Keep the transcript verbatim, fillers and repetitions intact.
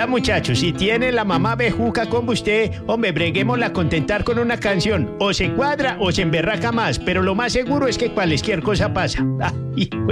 Vea, muchachos, si tiene la mamá bejuca como usted, hombre, breguémosla a contentar con una canción. O se cuadra o se emberraca más, pero lo más seguro es que cualquier cosa pasa. Ah, y, pues,